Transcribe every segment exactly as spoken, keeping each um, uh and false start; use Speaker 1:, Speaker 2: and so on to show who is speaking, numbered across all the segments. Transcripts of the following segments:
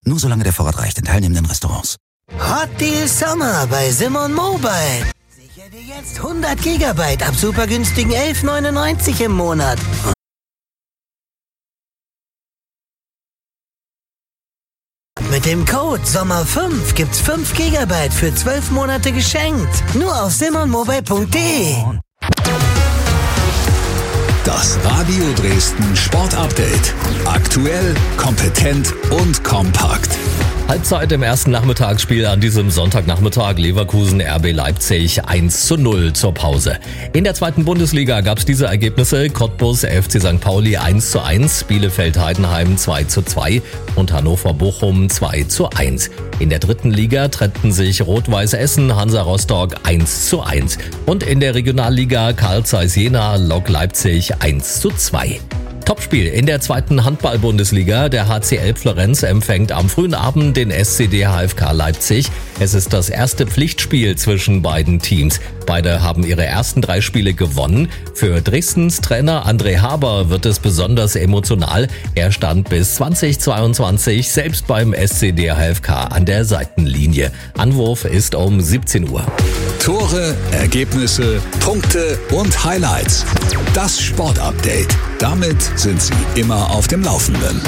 Speaker 1: Nur solange der Vorrat reicht in teilnehmenden Restaurants.
Speaker 2: Hot Deal Sommer bei Simon Mobile. Sicher dir jetzt hundert Gigabyte ab super günstigen elf neunundneunzig im Monat. Mit dem Code Sommer fünf gibt's fünf Gigabyte für zwölf Monate geschenkt. Nur auf simon mobile punkt de.
Speaker 3: Das Radio Dresden Sport Update. Aktuell, kompetent und kompakt.
Speaker 4: Halbzeit im ersten Nachmittagsspiel an diesem Sonntagnachmittag. Leverkusen R B Leipzig eins zu null zur Pause. In der zweiten Bundesliga gab es diese Ergebnisse. Cottbus F C Sankt Pauli eins zu eins, Bielefeld Heidenheim zwei zu zwei und Hannover Bochum zwei zu eins. In der dritten Liga trennten sich Rot-Weiß Essen, Hansa Rostock eins zu eins. Und in der Regionalliga Carl Zeiss Jena Lok Leipzig eins zu zwei. Topspiel in der zweiten Handball-Bundesliga. Der H C L Florenz empfängt am frühen Abend den S C D H F K Leipzig. Es ist das erste Pflichtspiel zwischen beiden Teams. Beide haben ihre ersten drei Spiele gewonnen. Für Dresdens Trainer André Haber wird es besonders emotional. Er stand bis zweitausendzweiundzwanzig selbst beim S C D H F K an der Seitenlinie. Anwurf ist um siebzehn Uhr.
Speaker 3: Tore, Ergebnisse, Punkte und Highlights. Das Sportupdate. Damit sind Sie immer auf dem Laufenden.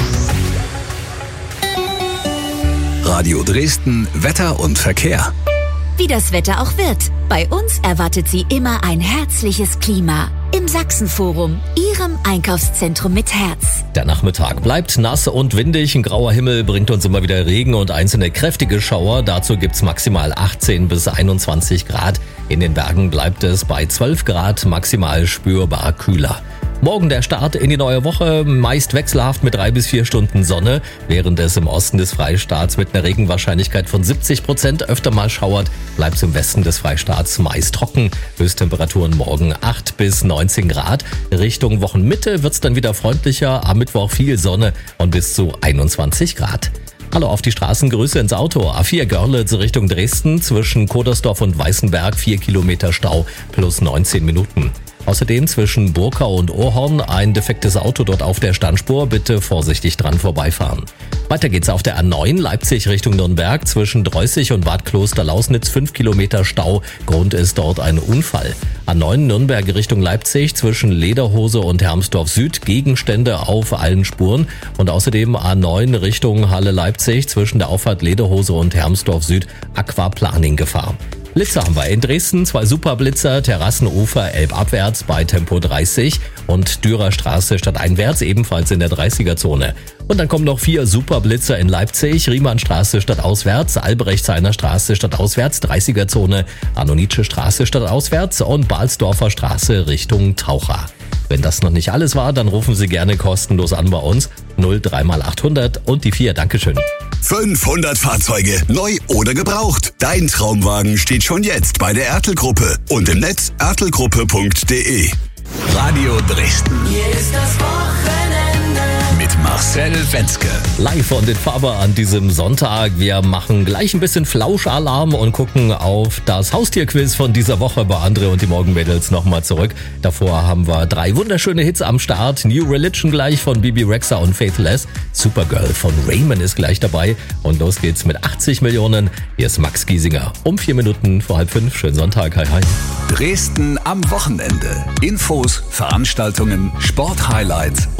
Speaker 3: Radio Dresden, Wetter und Verkehr.
Speaker 5: Wie das Wetter auch wird, bei uns erwartet Sie immer ein herzliches Klima. Im Sachsenforum, Ihrem Einkaufszentrum mit Herz.
Speaker 4: Der Nachmittag bleibt nass und windig. Ein grauer Himmel bringt uns immer wieder Regen und einzelne kräftige Schauer. Dazu gibt's maximal achtzehn bis einundzwanzig Grad. In den Bergen bleibt es bei zwölf Grad maximal spürbar kühler. Morgen der Start in die neue Woche, meist wechselhaft mit drei bis vier Stunden Sonne, während es im Osten des Freistaats mit einer Regenwahrscheinlichkeit von siebzig Prozent öfter mal schauert, bleibt es im Westen des Freistaats meist trocken. Höchsttemperaturen morgen acht bis neunzehn Grad. Richtung Wochenmitte wird's dann wieder freundlicher, am Mittwoch viel Sonne und bis zu einundzwanzig Grad. Hallo auf die Straßengrüße ins Auto. A vier Görlitz Richtung Dresden zwischen Kodersdorf und Weißenberg vier Kilometer Stau plus neunzehn Minuten. Außerdem zwischen Burkau und Ohrhorn ein defektes Auto dort auf der Standspur. Bitte vorsichtig dran vorbeifahren. Weiter geht's auf der A neun Leipzig Richtung Nürnberg zwischen Dreußig und Bad Kloster-Lausnitz fünf Kilometer Stau. Grund ist dort ein Unfall. A neun Nürnberg Richtung Leipzig zwischen Lederhose und Hermsdorf Süd Gegenstände auf allen Spuren. Und außerdem A neun Richtung Halle Leipzig zwischen der Auffahrt Lederhose und Hermsdorf Süd Aquaplaning Gefahr. Blitzer haben wir in Dresden, zwei Superblitzer, Terrassenufer elbabwärts bei Tempo dreißig und Dürer Straße stadteinwärts ebenfalls in der dreißiger-Zone. Und dann kommen noch vier Superblitzer in Leipzig, Riemannstraße stadtauswärts, Albrechtshainer Straße stadtauswärts, dreißiger-Zone, Annonitsche Straße stadtauswärts und Balsdorfer Straße Richtung Taucher. Wenn das noch nicht alles war, dann rufen Sie gerne kostenlos an bei uns. null drei mal achthundert und die vier. Dankeschön.
Speaker 6: fünfhundert Fahrzeuge, neu oder gebraucht. Dein Traumwagen steht schon jetzt bei der Ertl-Gruppe und im Netz ertlgruppe punkt de.
Speaker 3: Radio Dresden.
Speaker 2: Hier ist das Wochenende.
Speaker 3: Mit Marcel Wenzke.
Speaker 4: Live von den Faber an diesem Sonntag. Wir machen gleich ein bisschen Flauschalarm und gucken auf das Haustierquiz von dieser Woche bei André und die Morgenmädels nochmal zurück. Davor haben wir drei wunderschöne Hits am Start. New Religion gleich von Bibi Rexha und Faithless. Supergirl von Raymond ist gleich dabei. Und los geht's mit achtzig Millionen. Hier ist Max Giesinger. Um vier Minuten vor halb fünf. Schönen Sonntag. Hi, hi.
Speaker 3: Dresden am Wochenende. Infos, Veranstaltungen, Sporthighlights